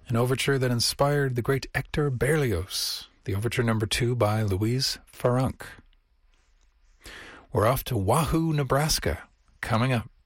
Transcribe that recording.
an overture that inspired the great Hector Berlioz, the Overture No. 2 by Louise Farunk. We're off to Wahoo, Nebraska, coming up